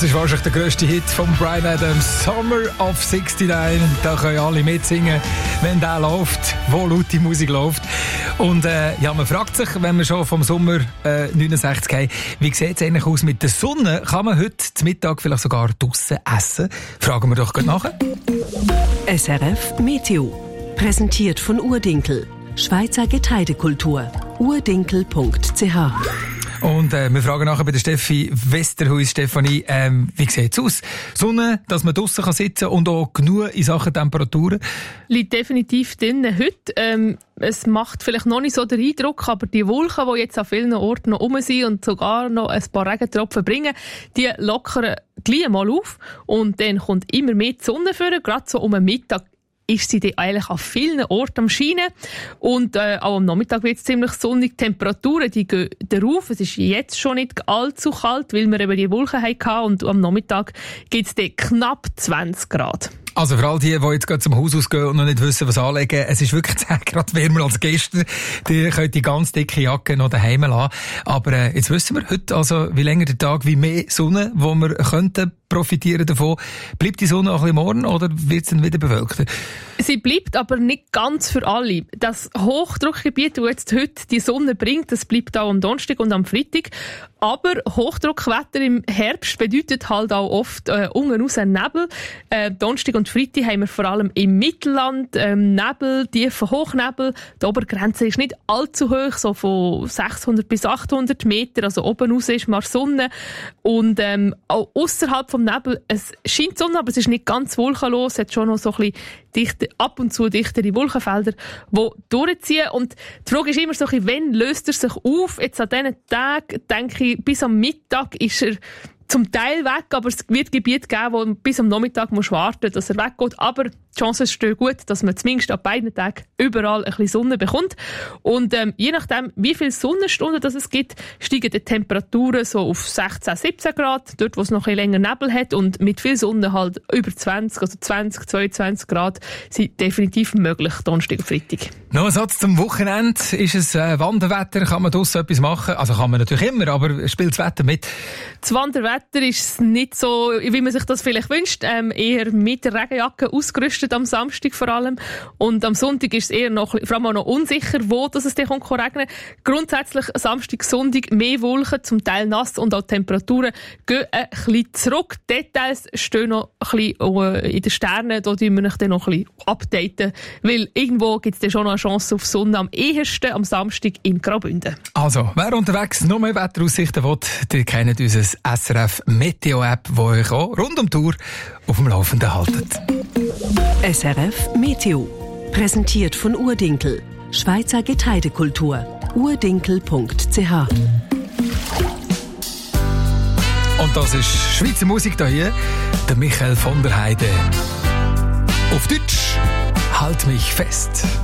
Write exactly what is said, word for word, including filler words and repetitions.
Das ist wahrscheinlich der grösste Hit von Bryan Adams, Summer of neunundsiebzig. Da können alle mitsingen, wenn der läuft, wo laute Musik läuft. Und äh, ja, man fragt sich, wenn wir schon vom Sommer äh, neunundsechzig haben, wie sieht es eigentlich aus mit der Sonne? Kann man heute zum Mittag vielleicht sogar draussen essen? Fragen wir doch gleich nachher. S R F Meteo. Präsentiert von Urdinkel. Schweizer Getreidekultur. urdinkel punkt c h. Und äh, wir fragen nachher bei der Steffi Westerhuis. Stefanie, ähm, wie sieht es aus? Sonne, dass man draussen kann sitzen und auch genug in Sachen Temperaturen? Liegt definitiv drin heute. Ähm, es macht vielleicht noch nicht so den Eindruck, aber die Wolken, die jetzt an vielen Orten noch rum sind und sogar noch ein paar Regentropfen bringen, die lockern gleich mal auf. Und dann kommt immer mehr die Sonne vor, gerade so um den Mittag ist sie dann eigentlich an vielen Orten am Scheinen. Und äh, auch am Nachmittag wird es ziemlich sonnig. Die Temperaturen die gehen darauf. Es ist jetzt schon nicht allzu kalt, weil wir eben die Wolken hatten. Und am Nachmittag gibt es dann knapp zwanzig Grad. Also für all die, die jetzt gerade zum Haus ausgehen und noch nicht wissen, was anlegen, es ist wirklich zehn Grad wärmer als gestern. Die können die ganz dicke Jacke noch daheim lassen. Aber äh, jetzt wissen wir heute, also wie länger der Tag, wie mehr Sonne, wo wir könnten profitieren davon. Bleibt die Sonne auch ein bisschen morgen oder wird es dann wieder bewölkt? Sie bleibt aber nicht ganz für alle. Das Hochdruckgebiet, das jetzt heute die Sonne bringt, das bleibt auch am Donnerstag und am Freitag. Aber Hochdruckwetter im Herbst bedeutet halt auch oft äh, unten raus Nebel. Äh, Donnerstag und Freitag haben wir vor allem im Mittelland ähm, Nebel, tiefen Hochnebel. Die Obergrenze ist nicht allzu hoch, so von sechshundert bis achthundert Meter. Also oben raus ist mal Sonne. Und ähm, auch ausserhalb vom Nebel, es scheint Sonne, aber es ist nicht ganz wolkenlos. Es hat schon noch so ein bisschen dichte, ab und zu dichtere Wolkenfelder, die durchziehen. Und die Frage ist immer so ein bisschen, wann löst er sich auf? Jetzt an diesen Tagen, denke ich, bis am Mittag ist er zum Teil weg, aber es wird Gebiete geben, wo bis am Nachmittag musst warten, dass er weggeht. Aber die Chancen stehen gut, dass man zumindest an beiden Tagen überall ein bisschen Sonne bekommt. Und ähm, je nachdem, wie viele Sonnenstunden das es gibt, steigen die Temperaturen so auf sechzehn, siebzehn Grad, dort wo es noch ein bisschen länger Nebel hat. Und mit viel Sonne halt über zwanzig, also zwanzig, zweiundzwanzig Grad sind definitiv möglich, Donnerstag und Freitag. Noch ein Satz zum Wochenende. Ist es äh, Wanderwetter? Kann man draussen etwas machen? Also kann man natürlich immer, aber spielt das Wetter mit? Das Wanderwetter ist nicht so, wie man sich das vielleicht wünscht. Ähm, eher mit der Regenjacke ausgerüstet am Samstag vor allem. Und am Sonntag ist es eher noch, vor allem auch noch unsicher, wo dass es dann regnen. Grundsätzlich Samstag, Sonntag mehr Wolken, zum Teil nass und auch die Temperaturen gehen ein bisschen zurück. Details stehen noch ein bisschen in den Sternen, da tun wir euch dann noch ein bisschen updaten, weil irgendwo gibt es dann schon noch eine Chance auf Sonne am ehesten am Samstag in Graubünden. Also, wer unterwegs noch mehr Wetteraussichten will, der kennt unser S R F Meteo-App, die euch auch rund um die Uhr auf dem Laufenden haltet. S R F Meteo. Präsentiert von Urdinkel. Schweizer Getreidekultur. urdinkel punkt c h. Und das ist Schweizer Musik da hier, der Michael von der Heide. Auf Deutsch, halt mich fest.